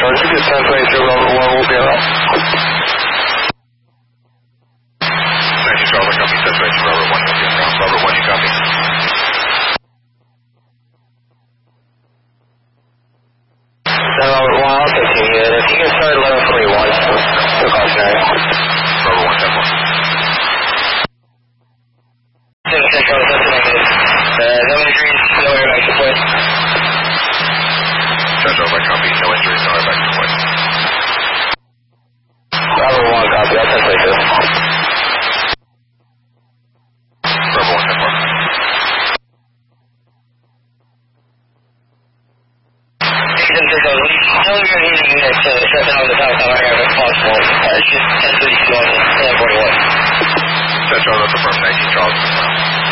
Charles, you get 1022 Robert 1, we'll be around. 19 Charles, I copy 1022 Robert 1, we'll be around. Robert 1, you copy? Robert 1, I'll take you. If you can start 1141, the cautionary. Robert 1, 10 1. 10 Charles, that's negative. No injuries, no air back to point. 10 Charles, I copy. No injuries, no air back to point. Robert 1, copy. I'll 1022. Robert 1, 10 1. Tell me your heating unit to shut down the downtown area if possible. It's just 1032 on 1041. 10 Charles, that's affirmed. 19 Charles, confirmed.